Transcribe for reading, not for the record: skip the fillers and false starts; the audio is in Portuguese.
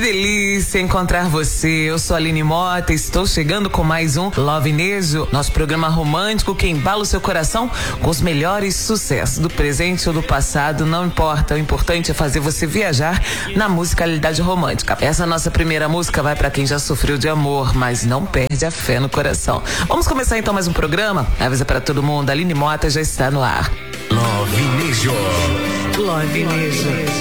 delícia encontrar você. Eu sou a Aline Mota e estou chegando com mais um Love Nejo, nosso programa romântico que embala o seu coração com os melhores sucessos do presente ou do passado, não importa. O importante é fazer você viajar na musicalidade romântica. Essa nossa primeira música vai para quem já sofreu de amor, mas não perde a fé no coração. Vamos começar então mais um programa? Avisa para todo mundo, a Aline Mota já está no ar. Love Nejo. Love Nejo.